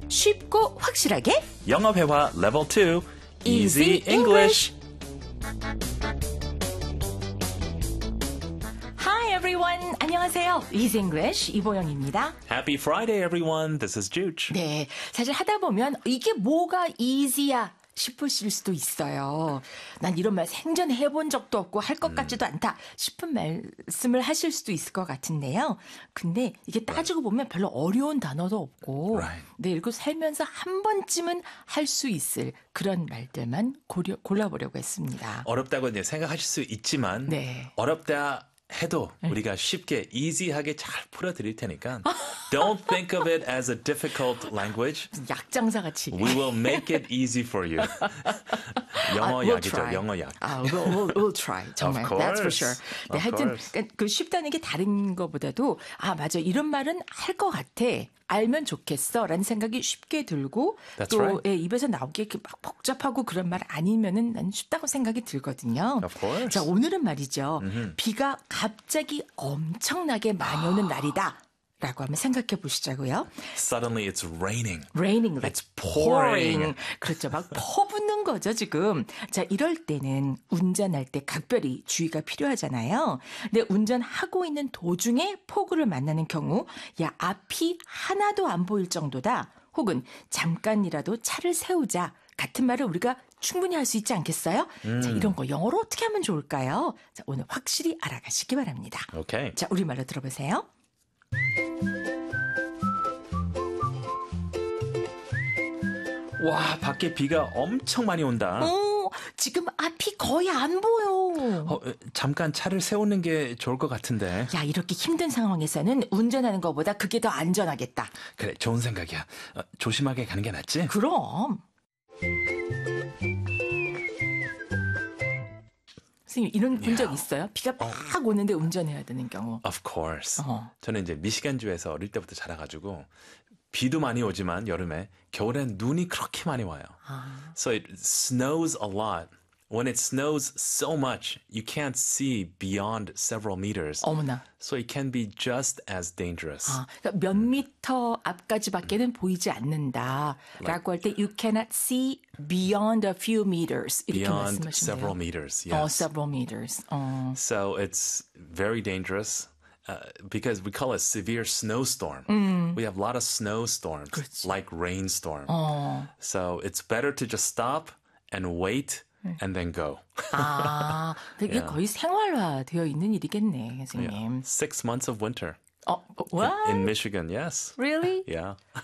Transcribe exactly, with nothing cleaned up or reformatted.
쉽고 확실하게 영어 회화 레벨 투 Easy Easy English. Hi everyone. 안녕하세요. Easy English 이보영입니다. Happy Friday, everyone. This is Juge. 네, 사실 하다 보면 이게 뭐가 easy야 싶으실 수도 있어요. 난 이런 말 생전에 해본 적도 없고 할 것 같지도 않다 싶은 말씀을 하실 수도 있을 것 같은데요. 근데 이게 따지고 보면 별로 어려운 단어도 없고 Right. 네, 읽고 살면서 한 번쯤은 할 수 있을 그런 말들만 고려, 골라보려고 했습니다. 어렵다고 이제 생각하실 수 있지만 네. 어렵다 해도 우리가 쉽게 easy하게 잘 풀어드릴 테니까 don't think of it as a difficult language. 약장사 같이. We will make it easy for you. 영어 아, we'll 약이죠. try. 영어 약. 아, we'll, we'll, we'll try. 정말. Of That's for course. sure. 네, Of 하여튼 course. 그러니까 그 쉽다는 게 다른 것보다도 아 맞아 이런 말은 할 것 같아. 알면 좋겠어라는 생각이 쉽게 들고 That's 또 right. 예, 입에서 나오기 이렇게 막 복잡하고 그런 말 아니면은 난 쉽다고 생각이 들거든요. Of course. 자 오늘은 말이죠. 비가 갑자기 엄청나게 많이 오는 날이다. 라고 한번 생각해 보시자고요. Suddenly it's raining. raining, like It's pouring. 그렇죠. 막 퍼붓는 거죠, 지금. 자, 이럴 때는 운전할 때 각별히 주의가 필요하잖아요. 근데 운전하고 있는 도중에 폭우를 만나는 경우, 야, 앞이 하나도 안 보일 정도다. 혹은 잠깐이라도 차를 세우자. 같은 말을 우리가 충분히 할 수 있지 않겠어요? 음. 자, 이런 거 영어로 어떻게 하면 좋을까요? 자, 오늘 확실히 알아가시기 바랍니다. Okay. 자, 우리말로 들어보세요. 와, 밖에 비가 엄청 많이 온다. 어, 지금 앞이 거의 안 보여. 어, 잠깐 차를 세우는 게 좋을 것 같은데. 야, 이렇게 힘든 상황에서는 운전하는 것보다 그게 더 안전하겠다. 그래, 좋은 생각이야. 어, 조심하게 가는 게 낫지? 그럼. 선생님, 이런 본 적 있어요? 비가 막 오는데 운전해야 되는 경우. Of course. 어. 저는 이제 미시간주에서 어릴 때부터 자라가지고 비도 많이 오지만 여름에 겨울엔 눈이 그렇게 많이 와요. 아. So it snows a lot. When it snows so much, you can't see beyond several meters. 어머나. So it can be just as dangerous. 아, 그러니까 몇 미터 앞까지밖에는 보이지 않는다라고 할 때 you cannot see beyond a few meters 이렇게 Beyond 말씀하시네요. several meters. 어, Yes. several meters. 어. So it's very dangerous. Uh, because we call it severe snowstorm. We have a lot of snowstorms, 그렇지. like rainstorm. 어. So it's better to just stop and wait and then go. 아, 그게 Yeah. 거의 생활화 되어 있는 일이겠네, 선생님. Six months of winter 어, what? in Michigan, yes. Really? Yeah.